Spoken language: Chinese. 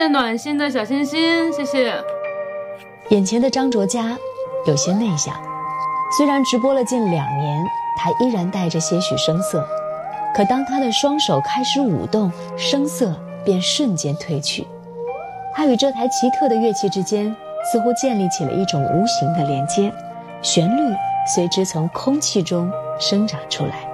暖心的小心心，谢谢。 眼前的张卓嘉有些内向，虽然直播了近2年，他依然带着些许生涩，可当他的双手开始舞动，声色便瞬间褪去。他与这台奇特的乐器之间似乎建立起了一种无形的连接，旋律随之从空气中生长出来。